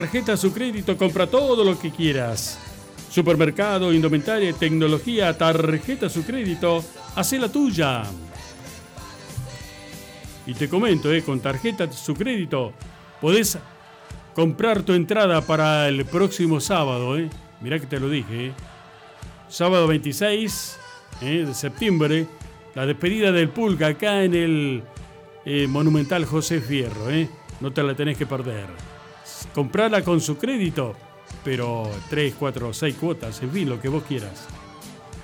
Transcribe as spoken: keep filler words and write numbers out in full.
Tarjeta Su Crédito, compra todo lo que quieras. Supermercado, indumentaria, tecnología, Tarjeta Su Crédito, hacé la tuya. Y te comento, eh, con Tarjeta Su Crédito podés comprar tu entrada para el próximo sábado. Eh. Mirá que te lo dije. Eh. Sábado veintiséis eh, de septiembre, la despedida del Pulga acá en el eh, Monumental José Fierro. Eh. No te la tenés que perder. Comprala con Su Crédito, pero tres, cuatro, seis cuotas, en fin, lo que vos quieras.